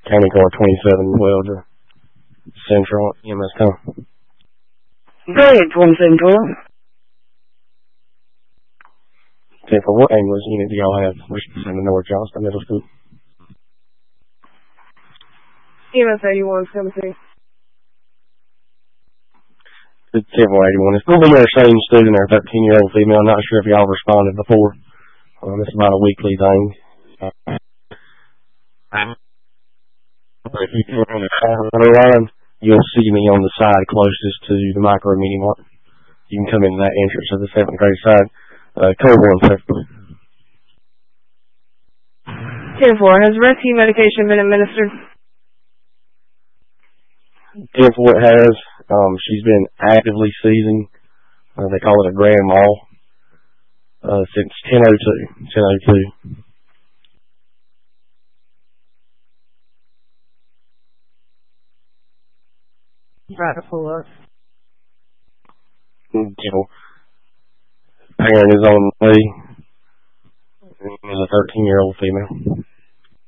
County Car 2712 to Central EMS Town. Go ahead, 2712. 10 for what ambulance unit do y'all have? Which is in the North Johnston Middle School? EMS 81 is coming to you. It's 10-81. It's going to be our same student, our 13-year-old female. I'm not sure if y'all responded before. It's about a weekly thing. If you come on the line, you'll see me on the side closest to the micro mini mart. You can come in that entrance of the 7th grade side. Code 1, sir. 10-4, has rescue medication been administered? 10-4 it has. She's been actively seizing. They call it a grand mal. Since 10:02. Right to pull up. Parent is on the way. Is a 13-year-old female.